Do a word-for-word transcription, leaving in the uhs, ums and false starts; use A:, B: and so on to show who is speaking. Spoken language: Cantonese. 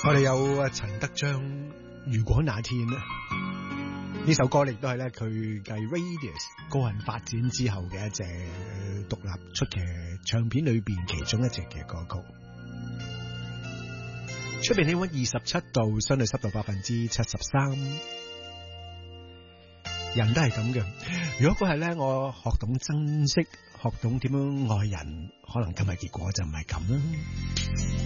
A: 我哋有啊陳德章，如果那天啊，呢首歌亦都係咧佢繼 Radius 個人發展之後嘅一隻獨立出嘅唱片裏邊其中一隻嘅歌曲。出邊氣溫二十七度，相對濕度百分之七十三。人都係咁嘅，如果嗰日咧我學懂珍惜，學懂點樣愛人，可能今日結果就唔係咁啦。